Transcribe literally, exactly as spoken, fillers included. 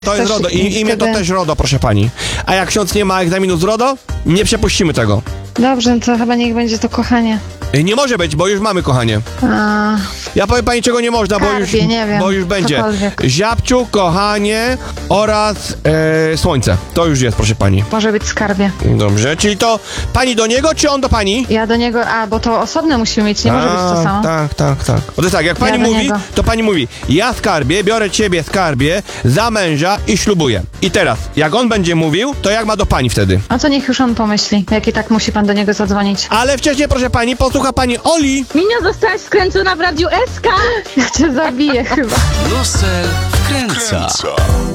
To jest Też RODO i imię to wtedy- też RODO, proszę pani. A jak ksiądz nie ma egzaminu z RODO, nie przepuścimy tego. Dobrze, to chyba niech będzie to kochanie. Y, Nie może być, bo już mamy, kochanie. A, Ja powiem pani, czego nie można, bo Skarbie, już, nie wiem, bo już będzie. cokolwiek. Ziapciu, kochanie oraz e, słońce. To już jest, proszę pani. może być skarbie. Dobrze, czyli to pani do niego, czy on do pani? Ja do niego, a bo to osobne musimy mieć, nie może być to Tak, samo. Tak, tak, tak. Bo to jest tak, jak pani Ja do mówi, niego. to pani mówi, ja skarbie, biorę ciebie skarbie za męża i ślubuję. I teraz, jak on będzie mówił, to jak ma do pani wtedy? No to niech już on pomyśli, jak i tak musi pan do niego zadzwonić. Ale wcześniej, proszę pani, posłucha pani Oli. Minia zostałaś skręcona w Radiu S K. Ja cię zabiję chyba. Losel wkręca.